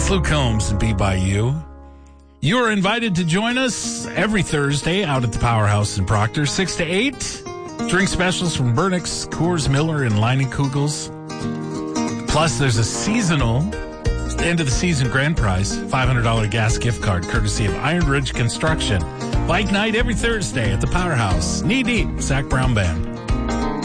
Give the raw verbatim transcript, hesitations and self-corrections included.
It's Luke Combs and Be By You. You are invited to join us every Thursday out at the Powerhouse in Proctor, six to eight. Drink specials from Burnix, Coors, Miller, and Leinenkugels. Plus, there's a seasonal, end of the season grand prize, five hundred dollars gas gift card, courtesy of Iron Ridge Construction. Bike night every Thursday at the Powerhouse. Knee deep, Zach Brown Band.